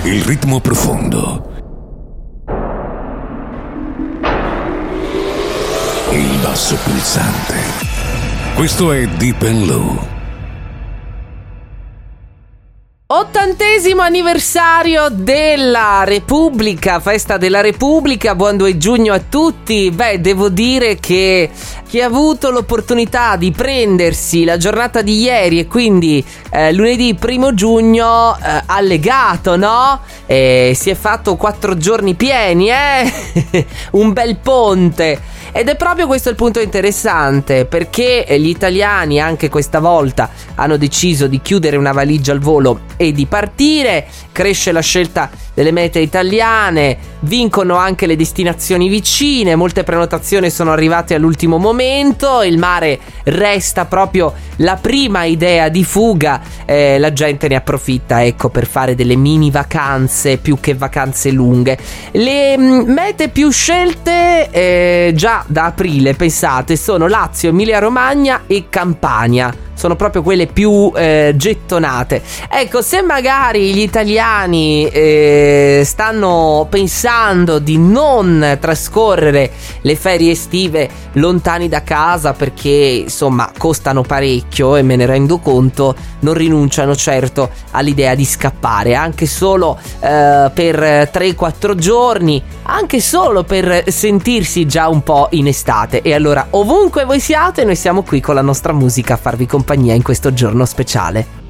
il ritmo profondo, il basso pulsante. Questo è Deep and Low. 80° anniversario della Repubblica, festa della Repubblica, buon 2 giugno a tutti. Beh, devo dire che chi ha avuto l'opportunità di prendersi la giornata di ieri e quindi lunedì 1 giugno ha legato, no? Si è fatto 4 giorni pieni, un bel ponte. Ed è proprio questo il punto interessante, perché gli italiani anche questa volta hanno deciso di chiudere una valigia al volo e di partire. Cresce la scelta delle mete italiane, vincono anche le destinazioni vicine, molte prenotazioni sono arrivate all'ultimo momento, il mare resta proprio la prima idea di fuga, la gente ne approfitta, ecco, per fare delle mini vacanze più che vacanze lunghe. Le mete più scelte già da aprile, pensate, sono Lazio, Emilia Romagna e Campania. Sono proprio quelle più gettonate. Ecco, se magari gli italiani stanno pensando di non trascorrere le ferie estive lontani da casa perché insomma costano parecchio e me ne rendo conto, non rinunciano certo all'idea di scappare, anche solo per 3-4 giorni, anche solo per sentirsi già un po' in estate. E allora, ovunque voi siate, noi siamo qui con la nostra musica a farvi compagnia in questo giorno speciale.